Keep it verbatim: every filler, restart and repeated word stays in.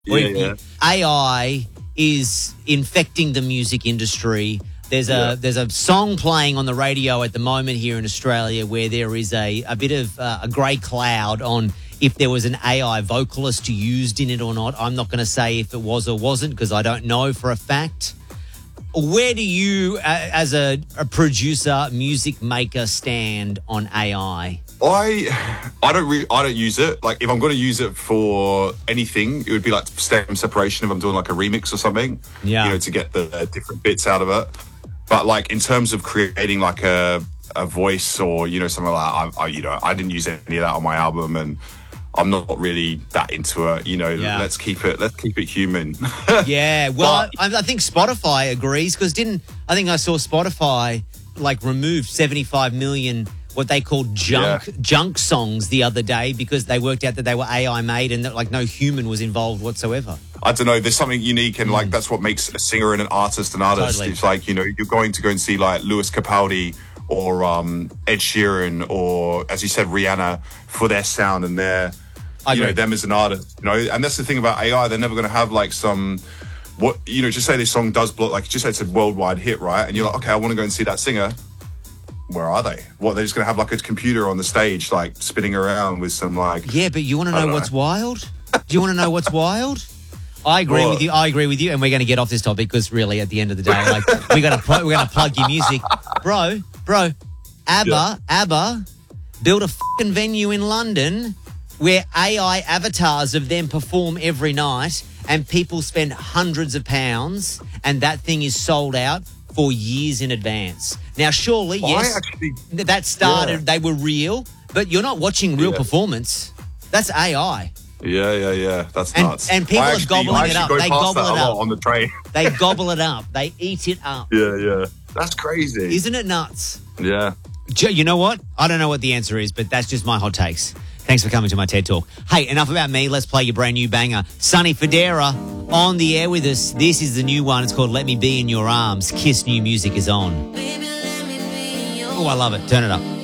Yeah, if yeah. you- A I is infecting the music industry. There's a Yeah. there's a song playing on the radio at the moment here in Australia where there is a, a bit of uh, a grey cloud on if there was an A I vocalist used in it or not. I'm not going to say if it was or wasn't because I don't know for a fact. Where do you, uh, as a, a producer, music maker, stand on A I? I I don't re- I don't use it. Like if I'm going to use it for anything, it would be like stem separation if I'm doing like a remix or something. Yeah. You know, to get the uh, different bits out of it. But like in terms of creating like a a voice or you know something like that, I, I you know I didn't use any of that on my album, and I'm not really that into it. You know, Yeah. let's keep it let's keep it human. Yeah, well, But- I, I think Spotify agrees because didn't I think I saw Spotify like remove seventy-five million what they called junk Yeah. junk songs the other day because they worked out that they were A I made and that like no human was involved whatsoever. I don't know. There's something unique, and like that's what makes a singer and an artist an artist. Totally. It's like you know you're going to go and see like Lewis Capaldi or um, Ed Sheeran or, as you said, Rihanna for their sound and their I you know agree. them as an artist. You know, and that's the thing about A I. They're never going to have like some what you know. Just say this song does blow, like just say it's a worldwide hit, right? And you're like, okay, I want to go and see that singer. Where are they? What, they're just going to have like a computer on the stage, like spinning around with some like. Yeah, but you want to I know don't what's know. wild? Do you want to know what's wild? I agree What? with you. I agree with you, and we're going to get off this topic because really, at the end of the day, like we got to pl- we're going to plug your music, bro, bro. ABBA, Yeah. ABBA, built a fucking venue in London where A I avatars of them perform every night, and people spend hundreds of pounds, and that thing is sold out for years in advance. Now, surely, yes, I actually. th- that started. Yeah. They were real, but you're not watching real Yeah. performance. That's A I. Yeah, yeah, yeah. That's And- nuts. and people I are actually- gobbling I it actually up. go They past gobble that it a lot up. on the train. They gobble it up. They eat it up. Yeah, yeah. That's crazy. Isn't it nuts? Yeah. J- You know what? I don't know what the answer is, but that's just my hot takes. Thanks for coming to my TED Talk. Hey, enough about me. Let's play your brand new banger. Sonny Fodera on the air with us. This is the new one. It's called Let Me Be in Your Arms. Kiss new music is on. Oh, I love it. Turn it up.